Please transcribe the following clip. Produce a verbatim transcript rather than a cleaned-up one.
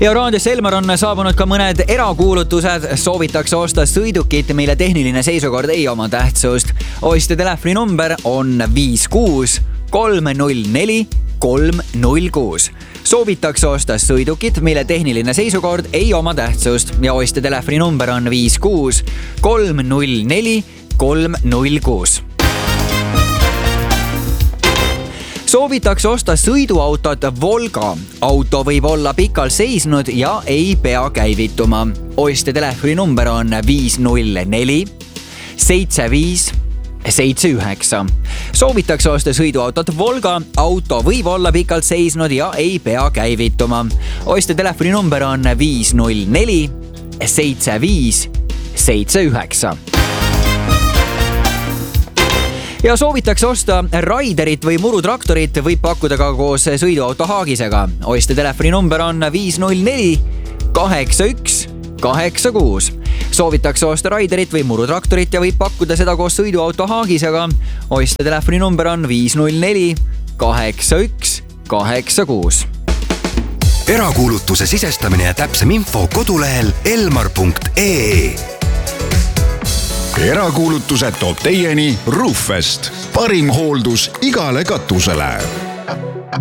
Ja raadios Elmar on saabunud ka mõned erakuulutused. Soovitakse osta sõidukit, mille tehniline seisukord ei oma tähtsust. Ostja telefoni number on viis kuus kolm null neli kolm null kuus. Soovitakse osta sõidukit, mille tehniline seisukord ei oma tähtsust ja ostja telefoni number on viis kuus kolm null neli kolm null kuus. Soovitakse osta sõiduautot Volga. Auto võib olla pikalt seisnud ja ei pea käivituma. Ostja telefoni number on viis null neli seitse viis seitse üheksa. Soovitakse osta sõiduautot Volga. Auto võib olla pikalt seisnud ja ei pea käivituma. Ostja telefoni number on viis null neli seitse viis seitse üheksa. Ja soovitakse osta Raiderit või murutraktorit, võib pakkuda ka koos sõiduauto haagisega. Ostja telefoni number on viis null neli kaheksa üks kaheksa kuus. Soovitakse osta Raiderit või murutraktorit ja võib pakkuda seda koos sõiduauto haagisega. Ostja telefoni number on viis null neli kaheksa üks kaheksa kuus. Erakuulutuse sisestamine ja täpsem info kodulehel elmar punkt ee. Erakuulutused toob teieni Roofest. Parim hooldus igale katusele.